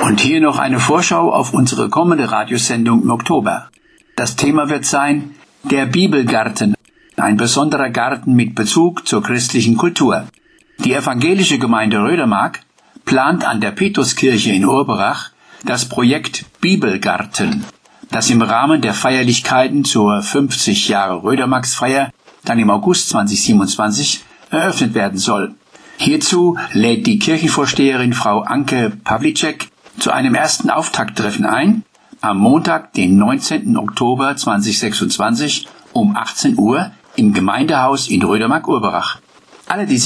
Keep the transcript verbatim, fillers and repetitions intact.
Und hier noch eine Vorschau auf unsere kommende Radiosendung im Oktober. Das Thema wird sein der Bibelgarten, ein besonderer Garten mit Bezug zur christlichen Kultur. Die evangelische Gemeinde Rödermark plant an der Petruskirche in Urberach das Projekt Bibelgarten, das im Rahmen der Feierlichkeiten zur fünfzig Jahre Rödermarksfeier dann im August zweitausendsiebenundzwanzig eröffnet werden soll. Hierzu lädt die Kirchenvorsteherin Frau Anke Pawlicek zu einem ersten Auftakttreffen ein, am Montag, den neunzehnten Oktober zweitausendsechsundzwanzig um achtzehn Uhr im Gemeindehaus in Rödermark-Urberach. Alle, die